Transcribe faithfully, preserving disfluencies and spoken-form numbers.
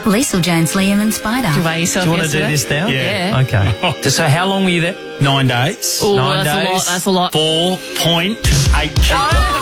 Liesl, Jones, Liam and Spider. Do you weigh yourself Do you want to do yesterday? this now? Yeah. Okay. So how long were you there? Nine days. Oh, Nine that's days. a lot. That's a lot. Four point eight. Oh!